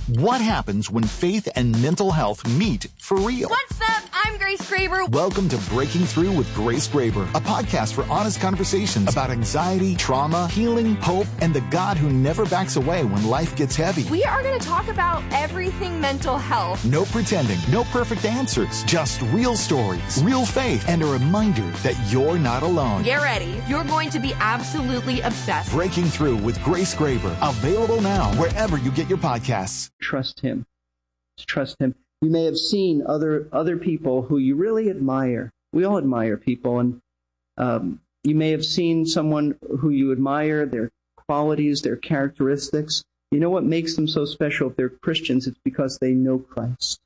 What happens when faith and mental health meet for real? What's up? I'm Grace Graber. Welcome to Breaking Through with Grace Graber, a podcast for honest conversations about anxiety, trauma, healing, hope, and the God who never backs away when life gets heavy. We are going to talk about everything mental health. No pretending, no perfect answers, just real stories, real faith, and a reminder that you're not alone. Get ready. You're going to be absolutely obsessed. Breaking Through with Grace Graber, available now wherever you get your podcasts. Trust Him. Trust Him. You may have seen other people who you really admire. We all admire people, and you may have seen someone who you admire, their qualities, their characteristics. You know what makes them so special if they're Christians? It's because they know Christ.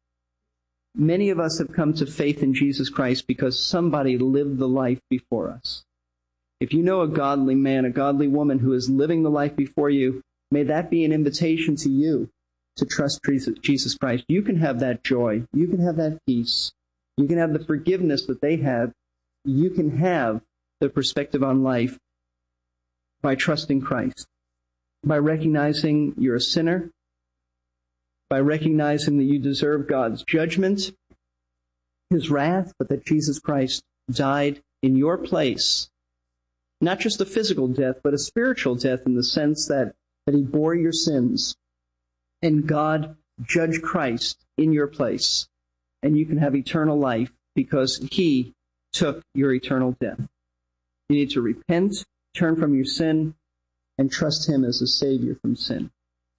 Many of us have come to faith in Jesus Christ because somebody lived the life before us. If you know a godly man, a godly woman who is living the life before you, may that be an invitation to you to trust Jesus Christ. You can have that joy. You can have that peace. You can have the forgiveness that they have. You can have the perspective on life by trusting Christ, by recognizing you're a sinner, by recognizing that you deserve God's judgment, His wrath, but that Jesus Christ died in your place. Not just a physical death, but a spiritual death in the sense that He bore your sins. And God judged Christ in your place. And you can have eternal life because He took your eternal death. You need to repent, turn from your sin, and trust Him as a Savior from sin.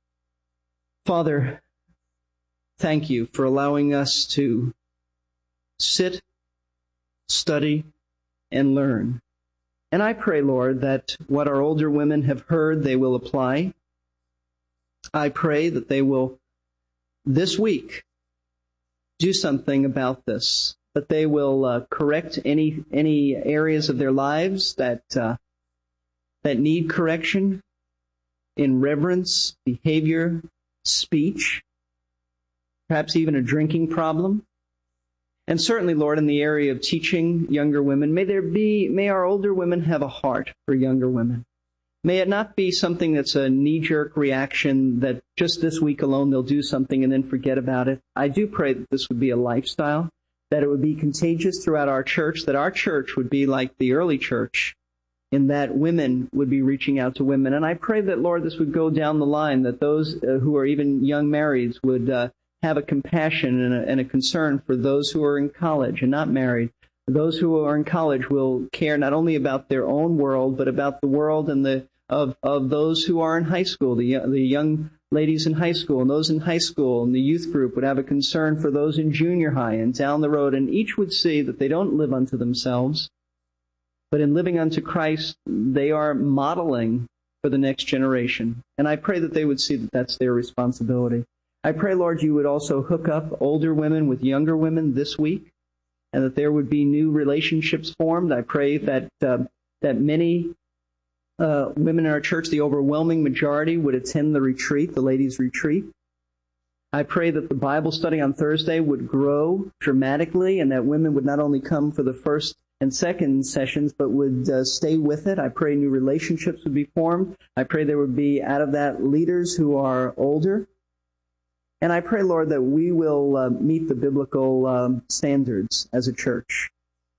Father, thank You for allowing us to sit, study, and learn. And I pray, Lord, that what our older women have heard, they will apply. I pray that they will, this week, do something about this, that they will correct any areas of their lives that need correction in reverence, behavior, speech, perhaps even a drinking problem. And certainly, Lord, in the area of teaching younger women, may our older women have a heart for younger women. May it not be something that's a knee-jerk reaction that just this week alone they'll do something and then forget about it. I do pray that this would be a lifestyle, that it would be contagious throughout our church, that our church would be like the early church, in that women would be reaching out to women. And I pray that, Lord, this would go down the line, that those who are even young marrieds would have a compassion and a concern for those who are in college and not married. Those who are in college will care not only about their own world, but about the world and of those who are in high school, the young ladies in high school, and those in high school, and the youth group would have a concern for those in junior high and down the road, and each would see that they don't live unto themselves, but in living unto Christ, they are modeling for the next generation. And I pray that they would see that that's their responsibility. I pray, Lord, You would also hook up older women with younger women this week, and that there would be new relationships formed. I pray that many women in our church, the overwhelming majority, would attend the retreat, the ladies' retreat. I pray that the Bible study on Thursday would grow dramatically, and that women would not only come for the first and second sessions, but would stay with it. I pray new relationships would be formed. I pray there would be, out of that, leaders who are older. And I pray, Lord, that we will meet the biblical standards as a church.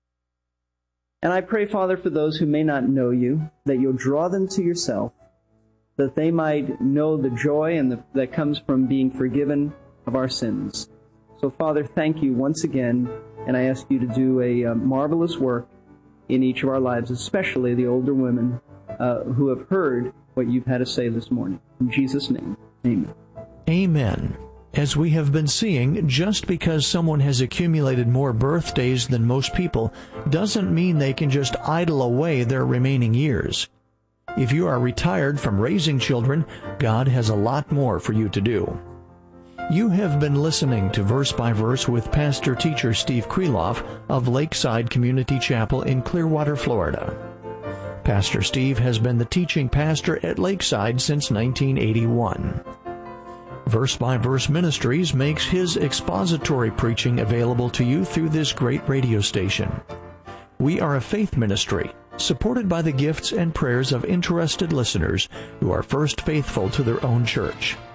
And I pray, Father, for those who may not know You, that You'll draw them to Yourself, that they might know the joy that comes from being forgiven of our sins. So, Father, thank You once again, and I ask You to do a marvelous work in each of our lives, especially the older women who have heard what You've had to say this morning. In Jesus' name, amen. Amen. As we have been seeing, just because someone has accumulated more birthdays than most people doesn't mean they can just idle away their remaining years. If you are retired from raising children, God has a lot more for you to do. You have been listening to Verse by Verse with pastor-teacher Steve Kreloff of Lakeside Community Chapel in Clearwater, Florida. Pastor Steve has been the teaching pastor at Lakeside since 1981. Verse by Verse Ministries makes his expository preaching available to you through this great radio station. We are a faith ministry, supported by the gifts and prayers of interested listeners who are first faithful to their own church.